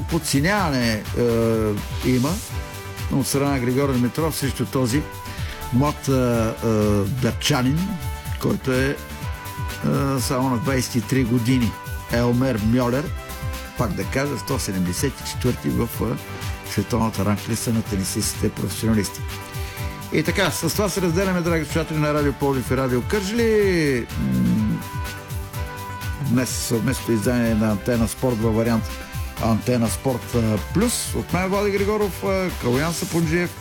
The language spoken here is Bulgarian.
подценяване има от страна на Григор Димитров срещу този млад датчанин, който е само на 23 години. Елмер Мьолер, пак да кажа, 174-ти в световната ранглиста на тенисистите професионалисти. И така, с това се разделяме, драги слушатели на Радио Пловдив и Радио Кърджали. Днес съвместното издание на Антена Спорт във вариант Антена Спорт Плюс. От мен Влади Григоров, Калоян Сапунджиев